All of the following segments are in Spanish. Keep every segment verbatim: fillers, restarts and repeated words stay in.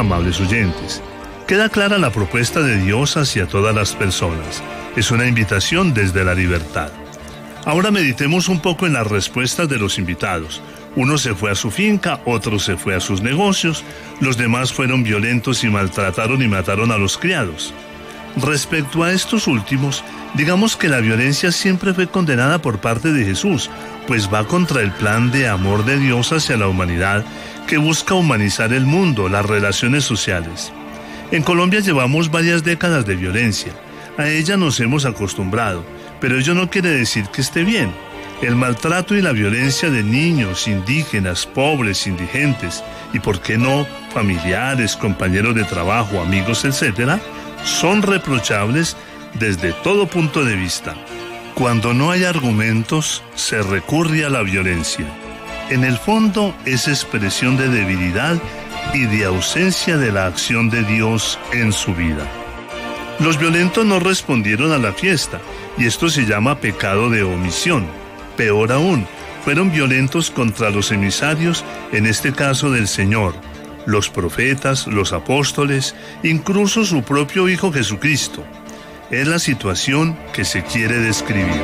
amables oyentes. Queda clara la propuesta de Dios hacia todas las personas. Es una invitación desde la libertad. Ahora meditemos un poco en las respuestas de los invitados. Uno se fue a su finca, otro se fue a sus negocios, los demás fueron violentos y maltrataron y mataron a los criados. Respecto a estos últimos, digamos que la violencia siempre fue condenada por parte de Jesús, pues va contra el plan de amor de Dios hacia la humanidad que busca humanizar el mundo, las relaciones sociales. En Colombia llevamos varias décadas de violencia. A ella nos hemos acostumbrado, pero ello no quiere decir que esté bien. El maltrato y la violencia de niños, indígenas, pobres, indigentes, y por qué no, familiares, compañeros de trabajo, amigos, etcétera, son reprochables desde todo punto de vista. Cuando no hay argumentos, se recurre a la violencia. En el fondo es expresión de debilidad y de ausencia de la acción de Dios en su vida. Los violentos no respondieron a la fiesta, y esto se llama pecado de omisión. Peor aún, fueron violentos contra los emisarios, en este caso del Señor, los profetas, los apóstoles, incluso su propio Hijo Jesucristo. Es la situación que se quiere describir.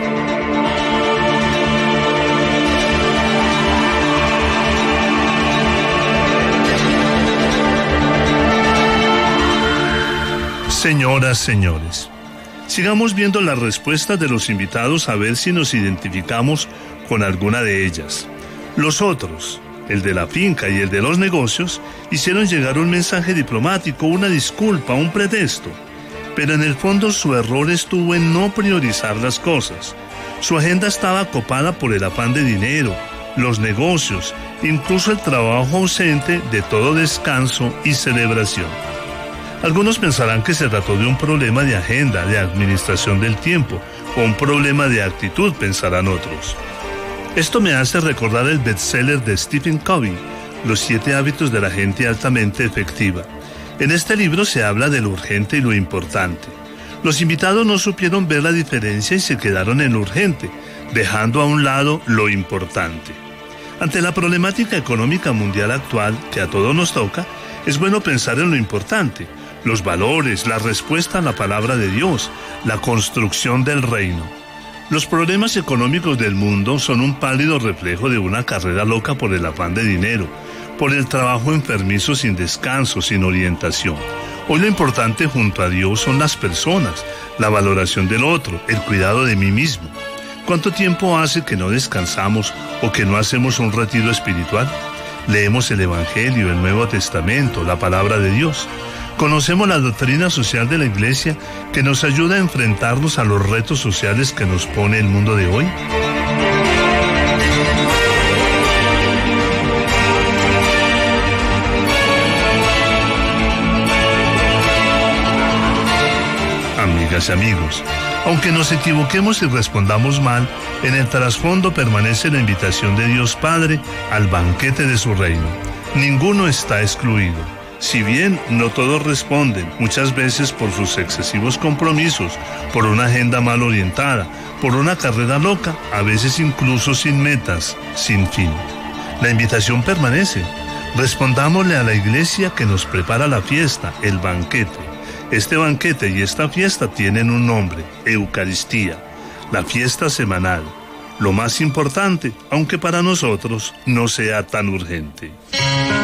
Señoras, señores, sigamos viendo las respuestas de los invitados a ver si nos identificamos con alguna de ellas. Los otros, el de la finca y el de los negocios, hicieron llegar un mensaje diplomático, una disculpa, un pretexto. Pero en el fondo su error estuvo en no priorizar las cosas. Su agenda estaba copada por el afán de dinero, los negocios, incluso el trabajo ausente de todo descanso y celebración. Algunos pensarán que se trató de un problema de agenda, de administración del tiempo, o un problema de actitud, pensarán otros. Esto me hace recordar el bestseller de Stephen Covey, Los siete hábitos de la gente altamente efectiva. En este libro se habla de lo urgente y lo importante. Los invitados no supieron ver la diferencia y se quedaron en lo urgente, dejando a un lado lo importante. Ante la problemática económica mundial actual, que a todos nos toca, es bueno pensar en lo importante, los valores, la respuesta a la palabra de Dios, la construcción del reino. Los problemas económicos del mundo son un pálido reflejo de una carrera loca por el afán de dinero, por el trabajo enfermizo sin descanso, sin orientación. Hoy lo importante junto a Dios son las personas, la valoración del otro, el cuidado de mí mismo. ¿Cuánto tiempo hace que no descansamos o que no hacemos un retiro espiritual? Leemos el Evangelio, el Nuevo Testamento, la palabra de Dios. Conocemos la doctrina social de la Iglesia que nos ayuda a enfrentarnos a los retos sociales que nos pone el mundo de hoy. Amigas y amigos, aunque nos equivoquemos y respondamos mal, en el trasfondo permanece la invitación de Dios Padre al banquete de su reino. Ninguno está excluido. Si bien no todos responden, muchas veces por sus excesivos compromisos, por una agenda mal orientada, por una carrera loca, a veces incluso sin metas, sin fin. La invitación permanece. Respondámosle a la Iglesia que nos prepara la fiesta, el banquete. Este banquete y esta fiesta tienen un nombre, Eucaristía, la fiesta semanal. Lo más importante, aunque para nosotros no sea tan urgente.